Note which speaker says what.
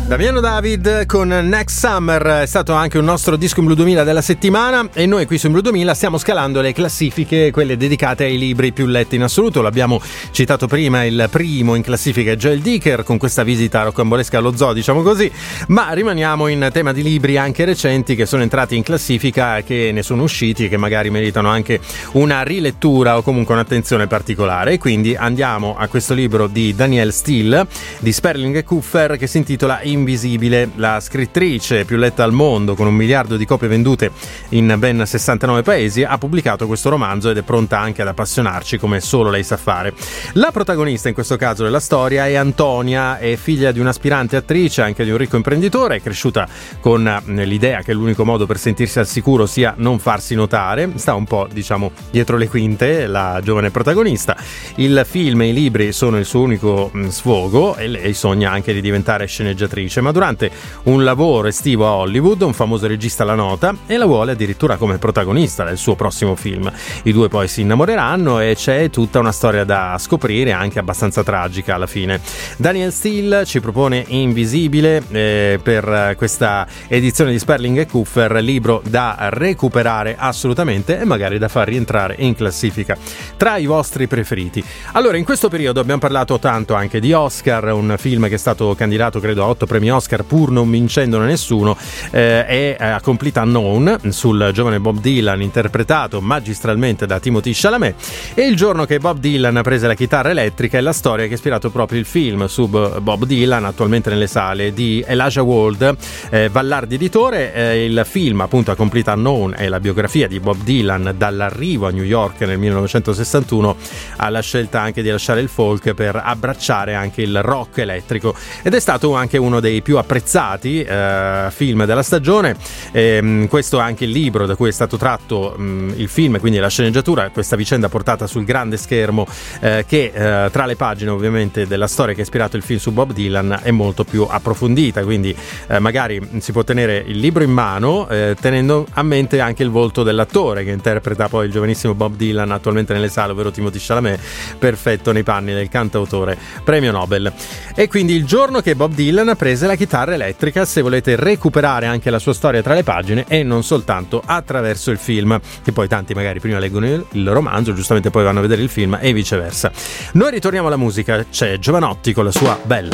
Speaker 1: Damiano David con Next Summer è stato anche un nostro disco in Blu 2000 della settimana, e noi qui su in Blu 2000 stiamo scalando le classifiche, quelle dedicate ai libri più letti in assoluto. L'abbiamo citato prima, il primo in classifica è Joel Dicker, con questa visita rocambolesca allo zoo, diciamo così, ma rimaniamo in tema di libri anche recenti che sono entrati in classifica, che ne sono usciti e che magari meritano anche una rilettura o comunque un'attenzione particolare. E quindi andiamo a questo libro di Danielle Steel di Sperling e Kupfer, che si intitola Invisibile. La scrittrice più letta al mondo, con 1 miliardo di copie vendute in ben 69 paesi, ha pubblicato questo romanzo ed è pronta anche ad appassionarci come solo lei sa fare. La protagonista in questo caso della storia è Antonia, è figlia di un'aspirante attrice, anche di un ricco imprenditore, è cresciuta con l'idea che l'unico modo per sentirsi al sicuro sia non farsi notare. Sta un po', diciamo, dietro le quinte la giovane protagonista. Il film e i libri sono il suo unico sfogo e lei sogna anche di diventare sceneggiatrice, ma durante un lavoro estivo a Hollywood un famoso regista la nota e la vuole addirittura come protagonista del suo prossimo film. I due poi si innamoreranno e c'è tutta una storia da scoprire, anche abbastanza tragica alla fine. Danielle Steel ci propone Invisibile per questa edizione di Sperling e Kupfer, libro da recuperare assolutamente e magari da far rientrare in classifica tra i vostri preferiti. Allora, in questo periodo abbiamo parlato tanto anche di Oscar, un film che è stato candidato credo a 8 premi Oscar pur non vincendone nessuno, è A Complete Unknown, sul giovane Bob Dylan interpretato magistralmente da Timothée Chalamet. E il giorno che Bob Dylan prese la chitarra elettrica è la storia che ha ispirato proprio il film su Bob Dylan, attualmente nelle sale, di Elijah Wold, Vallardi editore. Il film, appunto, A Complete Unknown, è la biografia di Bob Dylan dall'arrivo a New York nel 1961 alla scelta anche di lasciare il folk per abbracciare anche il rock elettrico, ed è stato anche uno dei più apprezzati film della stagione. Questo è anche il libro da cui è stato tratto il film, quindi la sceneggiatura, questa vicenda portata sul grande schermo, che tra le pagine ovviamente della storia che ha ispirato il film su Bob Dylan è molto più approfondita, quindi magari si può tenere il libro in mano tenendo a mente anche il volto dell'attore che interpreta poi il giovanissimo Bob Dylan attualmente nelle sale, ovvero Timothée Chalamet, perfetto nei panni del cantautore premio Nobel. E quindi il giorno che Bob Dylan prese la chitarra elettrica, se volete recuperare anche la sua storia tra le pagine e non soltanto attraverso il film, che poi tanti magari prima leggono il romanzo, giustamente poi vanno a vedere il film e viceversa. Noi ritorniamo alla musica, c'è Giovanotti con la sua Bella.